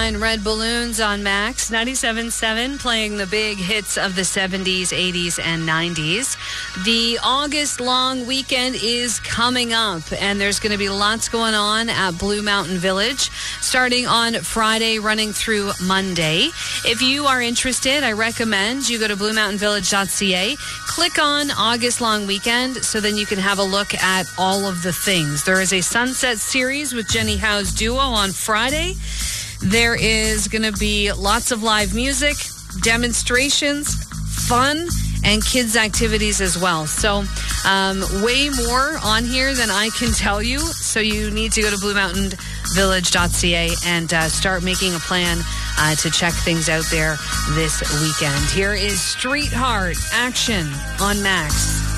Red Balloons on Max 97.7, playing the big hits of the 70s, 80s, and 90s. The August long weekend is coming up, and there's going to be lots going on at Blue Mountain Village, starting on Friday, running through Monday. If you are interested, I recommend you go to bluemountainvillage.ca, click on August long weekend, so then you can have a look at all of the things. There is a Sunset Series with Jenny Howe's duo on Friday. There is going to be lots of live music, demonstrations, fun, and kids' activities as well. So way more on here than I can tell you. So you need to go to bluemountainvillage.ca and start making a plan to check things out there this weekend. Here is Street Heart Action on Max.